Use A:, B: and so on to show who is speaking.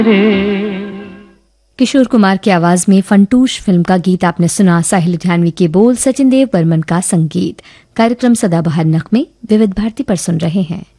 A: किशोर कुमार की आवाज में फंटूश फिल्म का गीत आपने सुना। साहिल लुधियानवी के बोल, सचिन देव बर्मन का संगीत। कार्यक्रम सदाबहार नगमे विविध भारती पर सुन रहे हैं।